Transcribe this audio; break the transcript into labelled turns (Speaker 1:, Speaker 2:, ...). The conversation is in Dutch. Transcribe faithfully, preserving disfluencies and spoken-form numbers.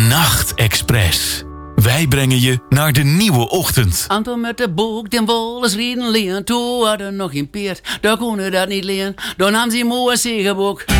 Speaker 1: Nachtexpress. Wij brengen je naar de nieuwe ochtend.
Speaker 2: Anton met de boek, den Wolles rieden leen. Toen hadden nog geen peert, daar konden dat niet leen. Dan nam ze moe een zegenboek.